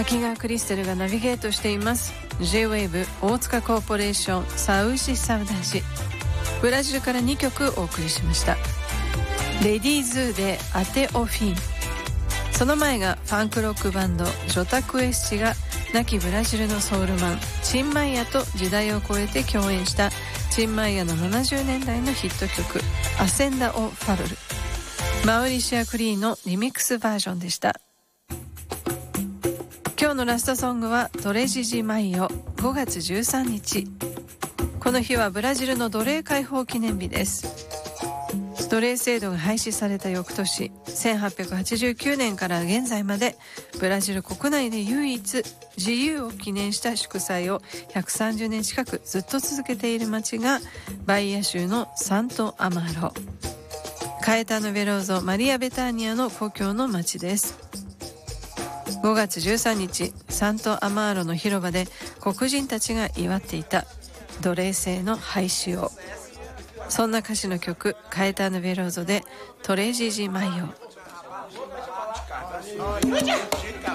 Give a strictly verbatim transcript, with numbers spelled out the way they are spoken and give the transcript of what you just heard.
滝川クリステルがナビゲートしています。 J-ウェーブ 大塚コーポレーションサウシサウダージ。ブラジルからにきょくお送りしました。レディーズーでアテオフィン、その前がファンクロックバンドジョタクエスチが亡きブラジルのソウルマンチンマイヤと時代を超えて共演したチンマイヤのななじゅうねんだいのヒット曲アセンダ・オ・ファロル、マウリシア・クリーのリミックスバージョンでした。今日のラストソングはトレジジマイオ、ごがつじゅうさんにち。この日はブラジルの奴隷解放記念日です。奴隷制度が廃止された翌年せんはっぴゃくはちじゅうきゅうねんから現在までブラジル国内で唯一自由を記念した祝祭をひゃくさんじゅうねん近くずっと続けている町がバイア州のサントアマーロ。カエタノ・ベローゾ・マリア・ベターニアの故郷の町です。ごがつじゅうさんにち、サントアマーロの広場で黒人たちが祝っていた奴隷制の廃止を。そんな歌詞の曲、カエターノ・ベローゾでトレジジマイオ。